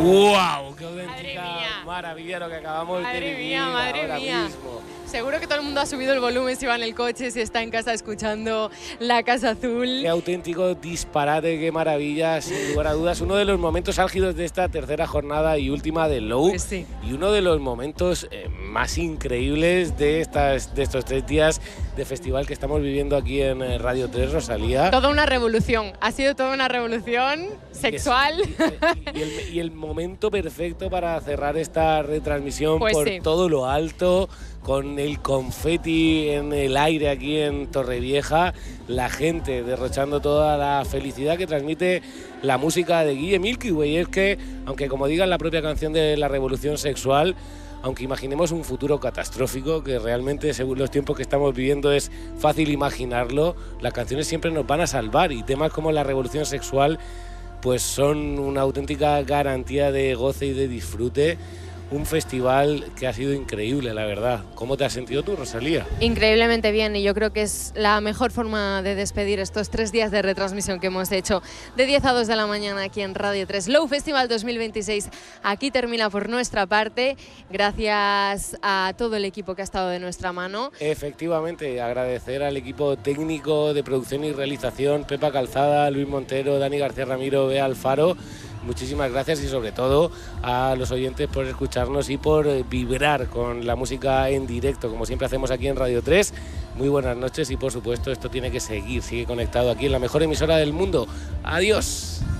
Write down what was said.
¡Wow! ¡Qué auténtica maravilla lo que acabamos de vivir ahora mismo! Seguro que todo el mundo ha subido el volumen si va en el coche, si está en casa escuchando La Casa Azul. ¡Qué auténtico disparate, qué maravilla! Sin lugar a dudas, uno de los momentos álgidos de esta tercera jornada y última de Low. Pues sí. Y uno de los momentos más increíbles de estos 3 días de festival que estamos viviendo aquí en Radio 3, Rosalía. Toda una revolución, ha sido toda una revolución sexual. Y el momento perfecto para cerrar esta retransmisión pues por sí. todo lo alto, con el confeti en el aire aquí en Torrevieja, la gente derrochando toda la felicidad que transmite la música de Guille Milky Way. Es que, aunque como diga la propia canción de la revolución sexual, aunque imaginemos un futuro catastrófico, que realmente según los tiempos que estamos viviendo es fácil imaginarlo, las canciones siempre nos van a salvar, y temas como la revolución sexual pues son una auténtica garantía de goce y de disfrute. Un festival que ha sido increíble, la verdad. ¿Cómo te has sentido tú, Rosalía? Increíblemente bien, y yo creo que es la mejor forma de despedir estos 3 días de retransmisión que hemos hecho de 10 a 2 de la mañana aquí en Radio 3. Low Festival 2026 aquí termina por nuestra parte. Gracias a todo el equipo que ha estado de nuestra mano. Efectivamente, agradecer al equipo técnico de producción y realización, Pepa Calzada, Luis Montero, Dani García Ramiro, Bea Alfaro. Muchísimas gracias, y sobre todo a los oyentes por escucharnos y por vibrar con la música en directo, como siempre hacemos aquí en Radio 3. Muy buenas noches, y por supuesto esto tiene que seguir, sigue conectado aquí en la mejor emisora del mundo. ¡Adiós!